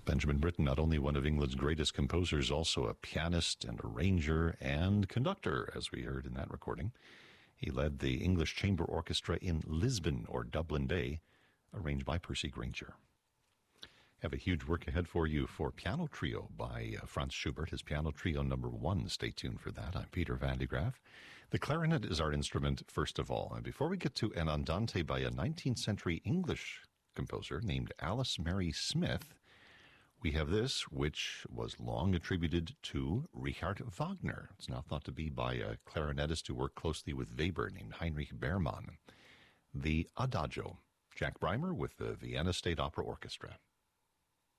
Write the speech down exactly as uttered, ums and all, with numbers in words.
Benjamin Britten, not only one of England's greatest composers, also a pianist and arranger and conductor, as we heard in that recording. He led the English Chamber Orchestra in Lisbon, or Dublin Bay, arranged by Percy Grainger. Have a huge work ahead for you for Piano Trio by uh, Franz Schubert, his Piano Trio number one. Stay tuned for that. I'm Peter Van de Graaff. The clarinet is our instrument, first of all. And before we get to an andante by a nineteenth century English composer named Alice Mary Smith, we have this, which was long attributed to Richard Wagner. It's now thought to be by a clarinetist who worked closely with Weber named Heinrich Beermann. The Adagio. Jack Breimer with the Vienna State Opera Orchestra.